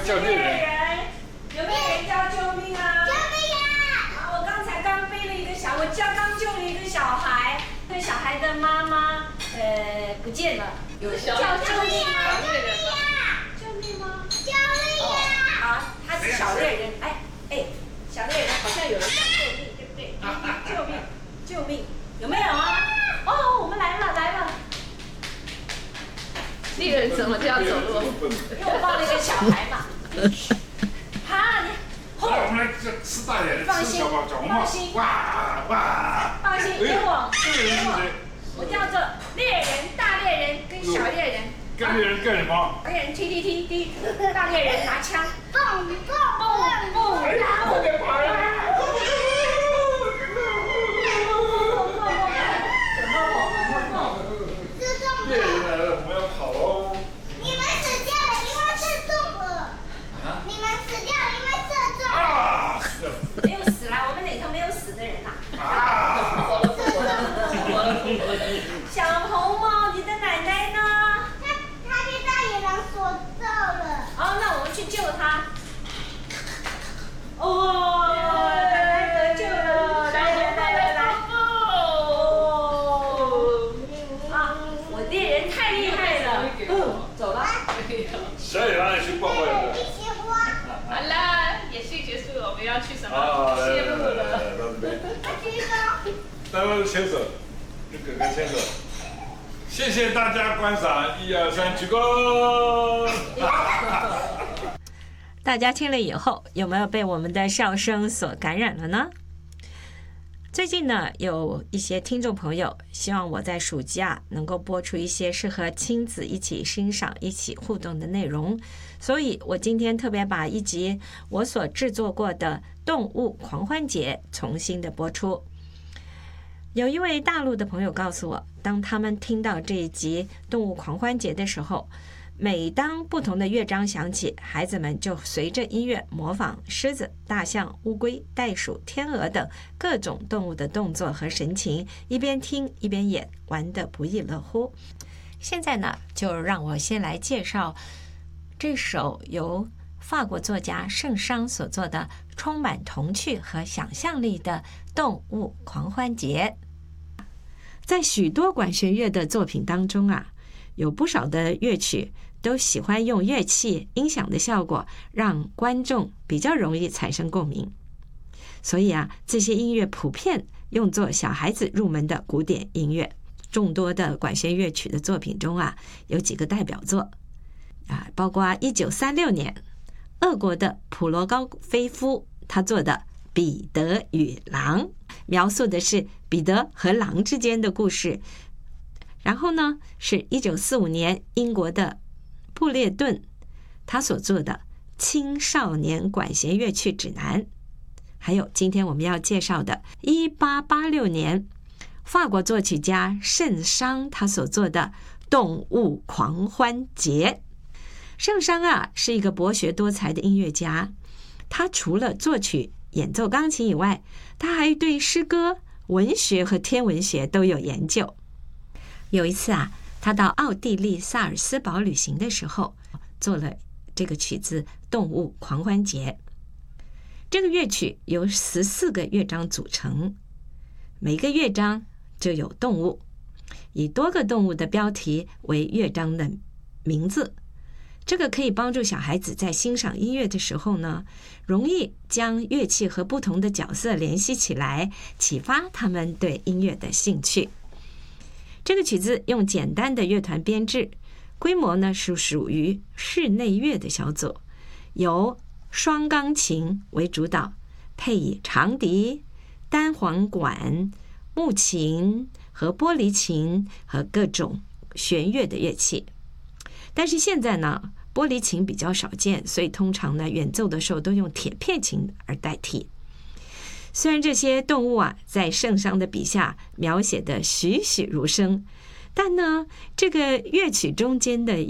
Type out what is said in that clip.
叫猎人。 有没有人叫救命啊？ 救命啊！ 我刚才刚背了一个刚救了一个小孩，这个小孩的妈妈不见了，有人叫救命吗？救命吗？ 救命啊！ 好，他是小猎人，小猎人好像有人叫救命，对不对？救命，救命，有没有啊？哦，我们来了。 猎人怎么这样走路？ 因为我抱了一个小孩嘛。好， 来，我们来吃大点，吃小红帽。哇！ 放心，给我。 这个人是谁？ 我叫做猎人，大猎人跟小猎人。 跟猎人干什么？ 猎人踢，大猎人拿枪， 蹦， 快点跑呀！猎人来了，我们要跑喽！ 你们死掉了，因为射中了。你们死掉了，因为射中了。 啊！ 没有死啦，我们哪头没有死的人呐？小红帽，你的奶奶呢？ 他被大野狼锁住了。 哦，那我们去救他。哦，奶奶得救了！来！啊，我猎人太厉害了。走了。 小野狼也去逛逛的。 一些花。 好了，演戏结束了，我们要去什么？ 谢谢幕了。 到这边。 举手。 大家牵手，跟哥哥牵手。谢谢大家观赏，1、2、3，鞠躬。 大家听了以后，有没有被我们的笑声所感染了呢？最近呢，有一些听众朋友希望我在暑假能够播出一些适合亲子一起欣赏、一起互动的内容，所以我今天特别把一集我所制作过的《动物狂欢节》重新的播出。有一位大陆的朋友告诉我，当他们听到这一集《动物狂欢节》的时候，每当不同的乐章响起，孩子们就随着音乐模仿狮子、大象、乌龟、袋鼠、天鹅等各种动物的动作和神情，一边听一边演，玩得不亦乐乎。现在呢，就让我先来介绍这首由法国作家圣桑所作的充满童趣和想象力的《动物狂欢节》。在许多管弦乐的作品当中啊，有不少的乐曲都喜欢用乐器音响的效果让观众比较容易产生共鸣，所以啊，这些音乐普遍用作小孩子入门的古典音乐。众多的管弦乐曲的作品中啊，有几个代表作包括1936年俄国的普罗高菲夫他做的《彼得与狼》，描述的是彼得和狼之间的故事。然后呢，是1945年英国的布列顿他所做的青少年管弦乐曲指南，还有今天我们要介绍的1886年法国作曲家圣桑他所做的动物狂欢节。圣桑啊，是一个博学多才的音乐家，他除了作曲演奏钢琴以外，他还对诗歌、文学和天文学都有研究。有一次啊，他到奥地利萨尔斯堡旅行的时候，做了这个曲子《动物狂欢节》。这个乐曲由14个乐章组成，每个乐章就有动物，以多个动物的标题为乐章的名字。这个可以帮助小孩子在欣赏音乐的时候呢，容易将乐器和不同的角色联系起来，启发他们对音乐的兴趣。这个曲子用简单的乐团编制，规模呢是属于室内乐的小组，由双钢琴为主导，配以长笛、单簧管、木琴和玻璃琴和各种弦乐的乐器。但是现在呢，玻璃琴比较少见，所以通常呢演奏的时候都用铁片琴而代替。虽然这些动物啊在圣桑的笔下描写的栩栩如生，但呢这个乐曲中间的